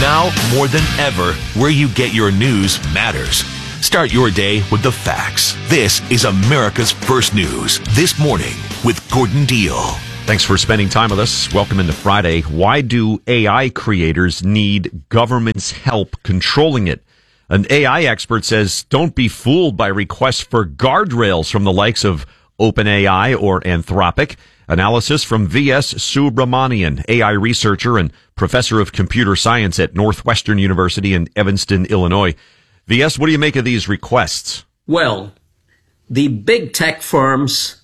Now, more than ever, where you get your news matters. Start your day with the facts. This is America's First News. This morning with Gordon Deal. Thanks for spending time with us. Welcome into Friday. Why do AI creators need government's help controlling it? An AI expert says don't be fooled by requests for guardrails from the likes of OpenAI or Anthropic. Analysis from V.S. Subramanian, AI researcher and professor of computer science at Northwestern University in Evanston, Illinois. V.S., what do you make of these requests? Well, the big tech firms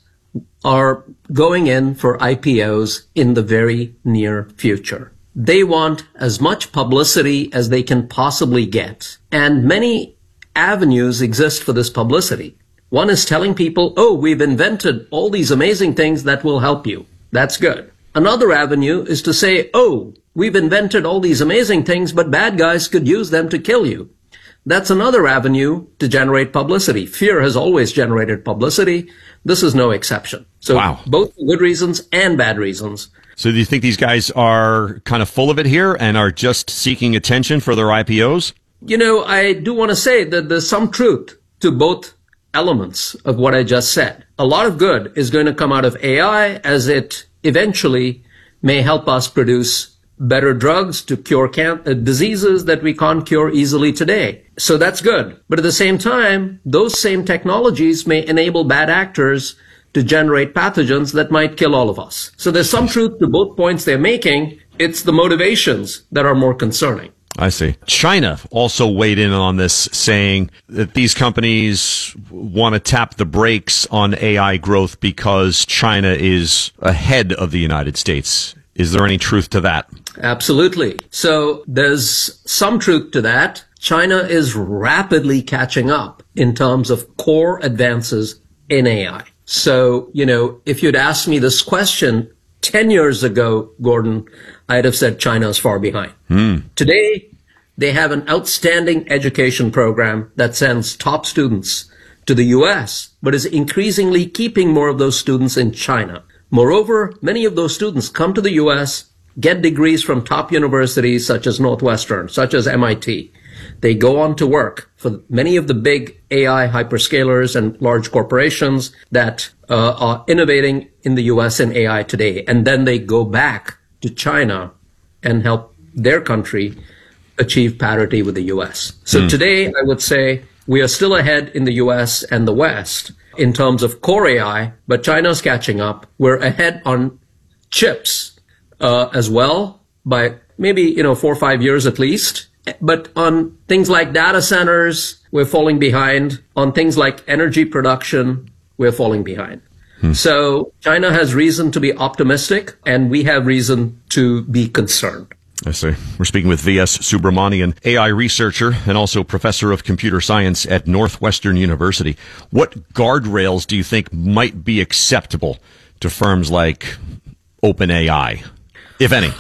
are going in for IPOs in the very near future. They want as much publicity as they can possibly get. And many avenues exist for this publicity. One is telling people, oh, we've invented all these amazing things that will help you. That's good. Another avenue is to say, oh, we've invented all these amazing things, but bad guys could use them to kill you. That's another avenue to generate publicity. Fear has always generated publicity. This is no exception. So wow. Both good reasons and bad reasons. So do you think these guys are kind of full of it here and are just seeking attention for their IPOs? You know, I do want to say that there's some truth to both elements of what I just said. A lot of good is going to come out of AI as it eventually may help us produce better drugs to cure diseases that we can't cure easily today. So that's good. But at the same time, those same technologies may enable bad actors to generate pathogens that might kill all of us. So there's some truth to both points they're making. It's the motivations that are more concerning. I see. China also weighed in on this, saying that these companies want to tap the brakes on AI growth because China is ahead of the United States. Is there any truth to that? Absolutely. So there's some truth to that. China is rapidly catching up in terms of core advances in AI. So, you know, if you'd asked me this question 10 years ago, Gordon, I'd have said China is far behind. Today, they have an outstanding education program that sends top students to the U.S., but is increasingly keeping more of those students in China. Moreover, many of those students come to the U.S., get degrees from top universities such as Northwestern, such as MIT. They go on to work for many of the big AI hyperscalers and large corporations that are innovating in the U.S. in AI today. And then they go back to China and help their country achieve parity with the U.S. So today, I would say we are still ahead in the U.S. and the West in terms of core AI, but China's catching up. We're ahead on chips as well by maybe, 4 or 5 years at least. But on things like data centers, we're falling behind. On things like energy production, we're falling behind. So China has reason to be optimistic, and we have reason to be concerned. I see. We're speaking with V.S. Subramanian, AI researcher and also professor of computer science at Northwestern University. What guardrails do you think might be acceptable to firms like OpenAI, if any?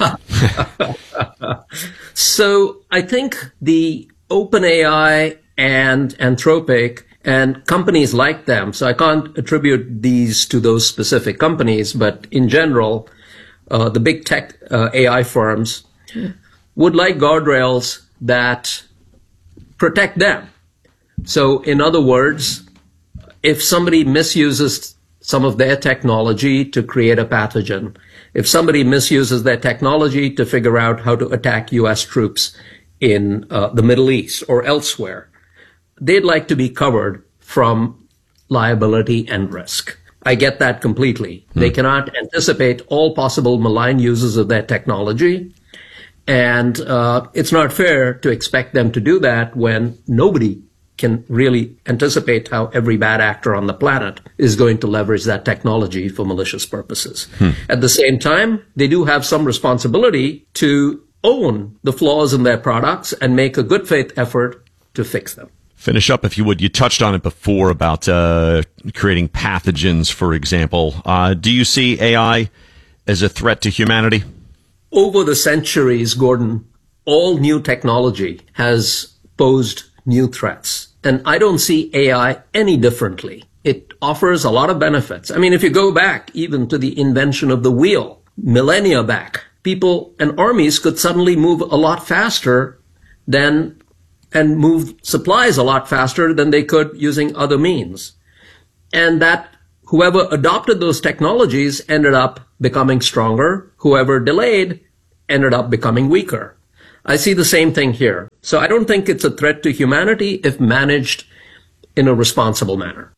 So I think the OpenAI and Anthropic and companies like them, so I can't attribute these to those specific companies, but in general, the big tech AI firms would like guardrails that protect them. So in other words, if somebody misuses some of their technology to create a pathogen, if somebody misuses their technology to figure out how to attack U.S. troops in the Middle East or elsewhere, they'd like to be covered from liability and risk. I get that completely. They cannot anticipate all possible malign uses of their technology. And it's not fair to expect them to do that when nobody can really anticipate how every bad actor on the planet is going to leverage that technology for malicious purposes. At the same time, they do have some responsibility to own the flaws in their products and make a good faith effort to fix them. Finish up, if you would. You touched on it before about creating pathogens, for example. Do you see AI as a threat to humanity? Over the centuries, Gordon, all new technology has posed new threats. And I don't see AI any differently. It offers a lot of benefits. I mean, if you go back even to the invention of the wheel, millennia back, people and armies could suddenly move a lot faster and move supplies a lot faster than they could using other means. And that whoever adopted those technologies ended up becoming stronger. Whoever delayed ended up becoming weaker. I see the same thing here. So I don't think it's a threat to humanity if managed in a responsible manner.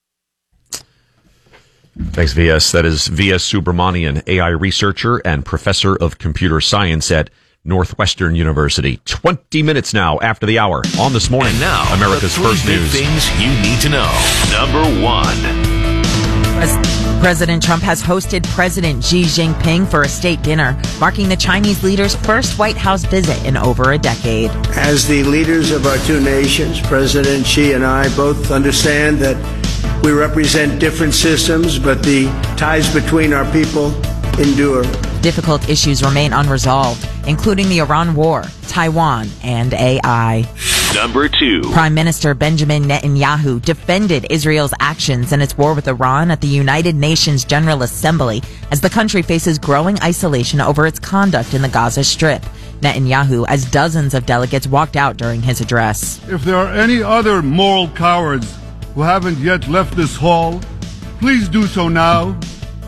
Thanks, VS. That is VS Subramanian, AI researcher and professor of computer science at Northwestern University. 20 minutes now after the hour on This Morning. And now, America's the three First big News. things you need to know. Number one. President Trump has hosted President Xi Jinping for a state dinner, marking the Chinese leader's first White House visit in over a decade. As the leaders of our two nations, President Xi and I both understand that we represent different systems, but the ties between our people endure. Difficult issues remain unresolved, including the Iran war, Taiwan, and AI. Number two. Prime Minister Benjamin Netanyahu defended Israel's actions in its war with Iran at the United Nations General Assembly as the country faces growing isolation over its conduct in the Gaza Strip. Netanyahu, as dozens of delegates walked out during his address. If there are any other moral cowards who haven't yet left this hall, please do so now.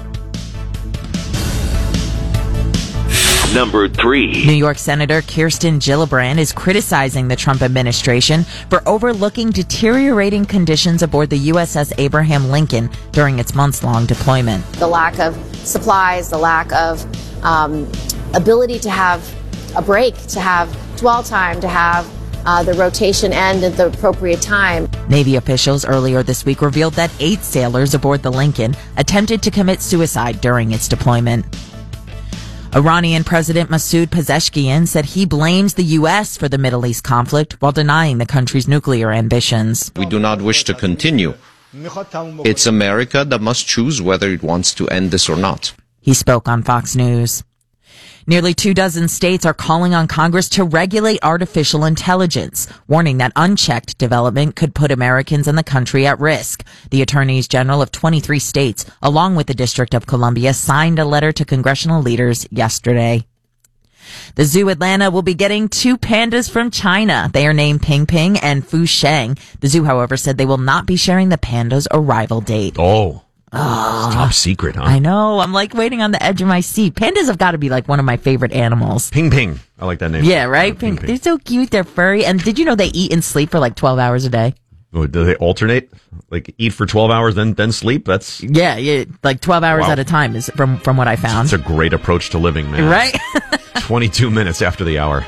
Number three. New York Senator Kirsten Gillibrand is criticizing the Trump administration for overlooking deteriorating conditions aboard the USS Abraham Lincoln during its months-long deployment. The lack of supplies, the lack of ability to have a break, to have dwell time, to have the rotation end at the appropriate time. Navy officials earlier this week revealed that 8 sailors aboard the Lincoln attempted to commit suicide during its deployment. Iranian President Masoud Pezeshkian said he blames the U.S. for the Middle East conflict while denying the country's nuclear ambitions. We do not wish to continue. It's America that must choose whether it wants to end this or not. He spoke on Fox News. Nearly 24 states are calling on Congress to regulate artificial intelligence, warning that unchecked development could put Americans and the country at risk. The attorneys general of 23 states, along with the District of Columbia, signed a letter to congressional leaders yesterday. The Zoo Atlanta will be getting 2 pandas from China. They are named Ping Ping and Fu Sheng. The zoo, however, said they will not be sharing the panda's arrival date. Oh. Top secret, huh? I know. I'm like waiting on the edge of my seat. Pandas have got to be like one of my favorite animals. Ping Ping. I like that name. Yeah, right? Ping Ping. They're so cute. They're furry. And did you know they eat and sleep for like 12 hours a day? Oh, do they alternate? Like eat for 12 hours, then sleep? That's Yeah, like 12 hours Wow. at a time is from what I found. a great approach to living, man. Right? 22 minutes after the hour.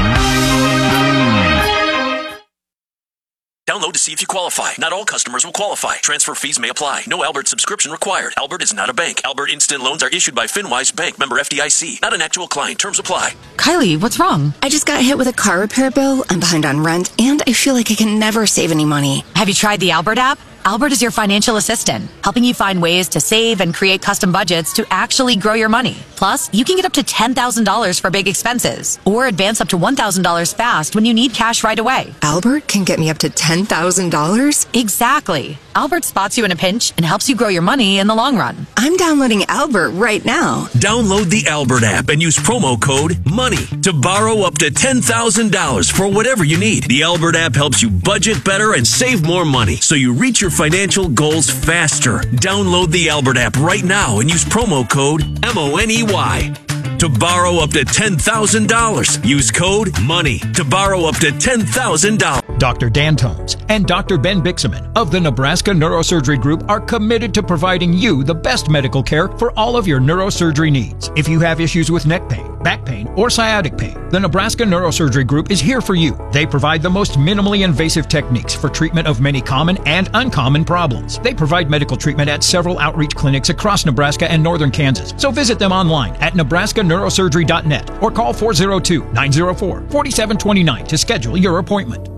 Download to see if you qualify. Not all customers will qualify. Transfer fees may apply. No Albert subscription required. Albert is not a bank. Albert Instant Loans are issued by FinWise Bank, member FDIC. Not an actual client. Terms apply. Kylie, what's wrong? I just got hit with a car repair bill. I'm behind on rent, and I feel like I can never save any money. Have you tried the Albert app? Albert is your financial assistant, helping you find ways to save and create custom budgets to actually grow your money. Plus, you can get up to $10,000 for big expenses, or advance up to $1,000 fast when you need cash right away. Albert can get me up to $10,000? Exactly. Albert spots you in a pinch and helps you grow your money in the long run. I'm downloading Albert right now. Download the Albert app and use promo code MONEY to borrow up to $10,000 for whatever you need. The Albert app helps you budget better and save more money so you reach your financial goals faster. Download the Albert app right now and use promo code MONEY to borrow up to $10,000. Use code MONEY to borrow up to $10,000. Dr. Dan Tomes and Dr. Ben Bixaman of the Nebraska Neurosurgery Group are committed to providing you the best medical care for all of your neurosurgery needs. If you have issues with neck pain, back pain, or sciatic pain, the Nebraska Neurosurgery Group is here for you. They provide the most minimally invasive techniques for treatment of many common and uncommon problems. They provide medical treatment at several outreach clinics across Nebraska and northern Kansas. So visit them online at nebraskaneurosurgery.net or call 402-904-4729 to schedule your appointment.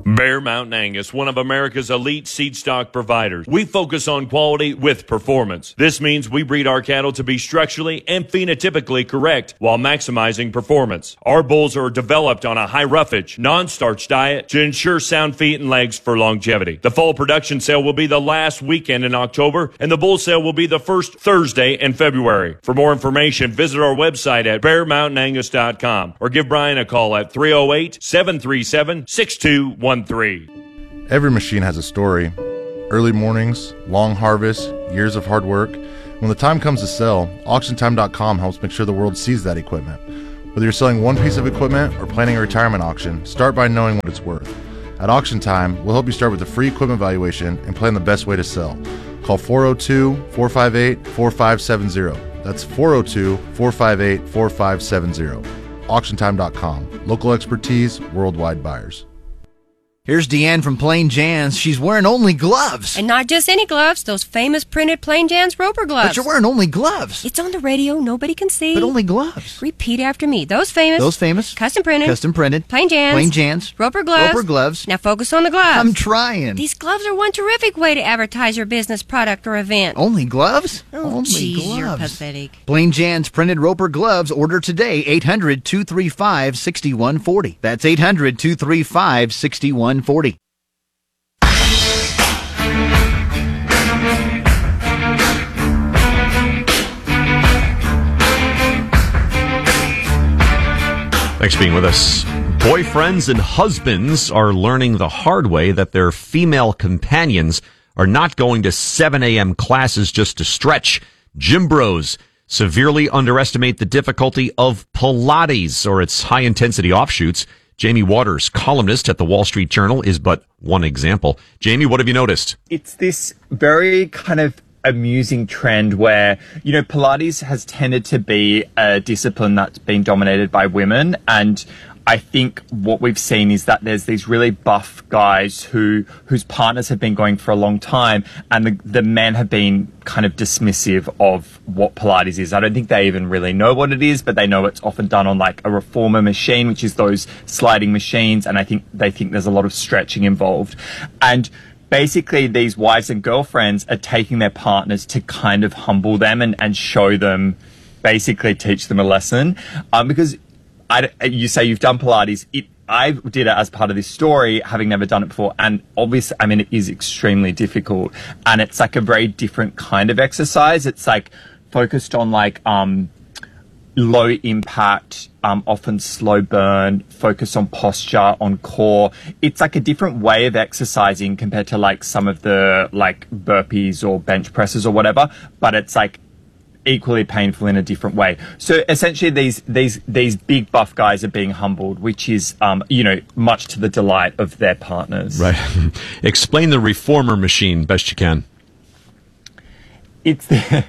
Bear Mountain Angus, one of America's elite seed stock providers. We focus on quality with performance. This means we breed our cattle to be structurally and phenotypically correct while maximizing performance. Our bulls are developed on a high roughage, non-starch diet to ensure sound feet and legs for longevity. The fall production sale will be the last weekend in October, and the bull sale will be the first Thursday in February. For more information, visit our website at bearmountainangus.com or give Brian a call at 308-737-6213. Every machine has a story. Early mornings, long harvests, years of hard work. When the time comes to sell, AuctionTime.com helps make sure the world sees that equipment. Whether you're selling one piece of equipment or planning a retirement auction, start by knowing what it's worth. At Auction Time, we'll help you start with a free equipment valuation and plan the best way to sell. Call 402-458-4570. That's 402-458-4570. AuctionTime.com. Local expertise, worldwide buyers. Here's Deanne from Plain Jan's. She's wearing only gloves. And not just any gloves, those famous printed Plain Jan's Roper gloves. But you're wearing only gloves. It's on the radio, nobody can see. But only gloves. Repeat after me. Those famous. Custom printed. Plain Jan's. Roper gloves. Now focus on the gloves. I'm trying. These gloves are one terrific way to advertise your business, product, or event. Only gloves? Oh, geez, you're pathetic. Plain Jan's printed Roper gloves. Order today. 800-235-6140. That's 800-235-6140. Thanks for being with us. Boyfriends and husbands are learning the hard way that their female companions are not going to 7 a.m. classes just to stretch. Gym bros severely underestimate the difficulty of Pilates or its high-intensity offshoots. Jamie Waters, columnist at the Wall Street Journal, is but one example. Jamie, what have you noticed? It's this very kind of amusing trend where, you know, Pilates has tended to be a discipline that's been dominated by women. And I think what we've seen is that there's these really buff guys whose partners have been going for a long time, and the men have been kind of dismissive of what Pilates is. I don't think they even really know what it is, but they know it's often done on like a reformer machine, which is those sliding machines, and I think they think there's a lot of stretching involved. And basically these wives and girlfriends are taking their partners to kind of humble them and show them, basically teach them a lesson, because you say you've done Pilates. I did it as part of this story, having never done it before. And obviously, I mean, it is extremely difficult. And it's like a very different kind of exercise. It's like focused on like low impact, often slow burn, focus on posture, on core. It's like a different way of exercising compared to like some of the like burpees or bench presses or whatever. But it's like equally painful in a different way. So essentially these big buff guys are being humbled, which is much to the delight of their partners. Right. Explain the reformer machine best you can. It's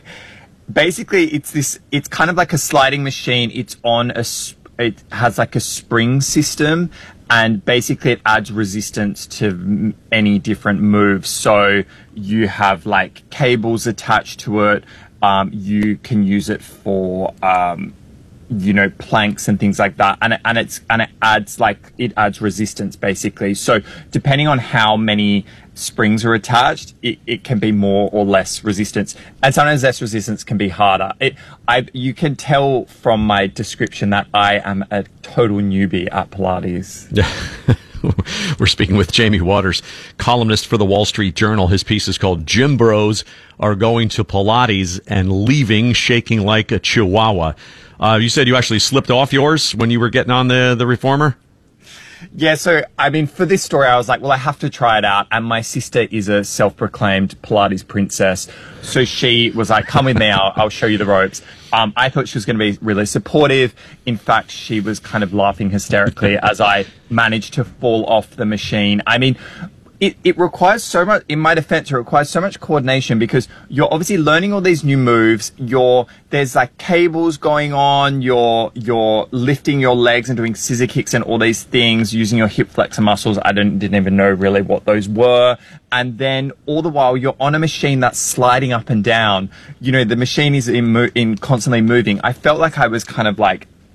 kind of like a sliding machine. It has like a spring system, and basically it adds resistance to any different moves. So you have like cables attached to it. You can use it for, planks and things like that. And it adds resistance basically. So depending on how many springs are attached, it can be more or less resistance. And sometimes less resistance can be harder. You can tell from my description that I am a total newbie at Pilates. Yeah. We're speaking with Jamie Waters, columnist for the Wall Street Journal. His piece is called Gym Bros Are Going to Pilates and Leaving Shaking Like a Chihuahua. You said you actually slipped off yours when you were getting on the reformer? Yeah, so, I mean, for this story, I was like, well, I have to try it out. And my sister is a self-proclaimed Pilates princess. So she was like, come with me, I'll show you the ropes. I thought she was going to be really supportive. In fact, she was kind of laughing hysterically as I managed to fall off the machine. I mean, it requires so much, in my defense, it requires so much coordination because you're obviously learning all these new moves. There's like cables going on. You're lifting your legs and doing scissor kicks and all these things using your hip flexor muscles. I didn't even know really what those were. And then all the while you're on a machine that's sliding up and down. You know, the machine is in constantly moving. I felt like I was kind of like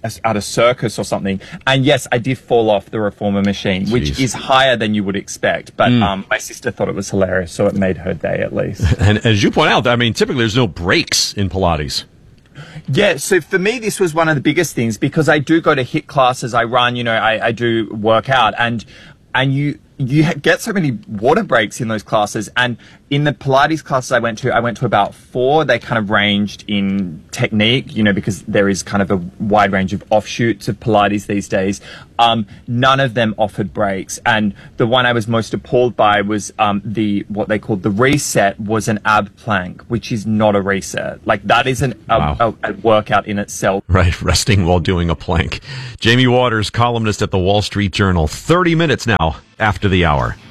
at a circus or something. And yes, I did fall off the reformer machine, which is higher than you would expect. But my sister thought it was hilarious, so it made her day at least. And as you point out, I mean, typically there's no breaks in Pilates. Yeah, so for me, this was one of the biggest things because I do go to HIIT classes, I run, I do work out, and you get so many water breaks in those classes. And in the Pilates classes I went to about 4. They kind of ranged in technique, because there is kind of a wide range of offshoots of Pilates these days. None of them offered breaks. And the one I was most appalled by was what they called the reset was an ab plank, which is not a reset. Like that is a workout in itself. Right, resting while doing a plank. Jamie Waters, columnist at the Wall Street Journal. 30 minutes now after the hour.